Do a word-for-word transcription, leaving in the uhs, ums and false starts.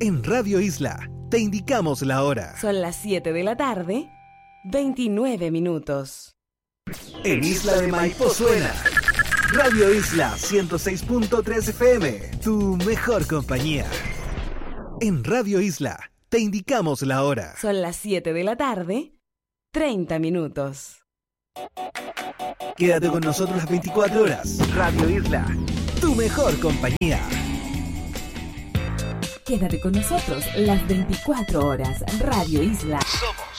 En Radio Isla te indicamos la hora. Son las siete de la tarde, veintinueve minutos. En Isla de Maipo suena Radio Isla ciento seis punto tres F M, tu mejor compañía. En Radio Isla te indicamos la hora. Son las siete de la tarde, treinta minutos. Quédate con nosotros las veinticuatro horas. Radio Isla, tu mejor compañía. Quédate con nosotros las veinticuatro horas. Radio Isla. Somos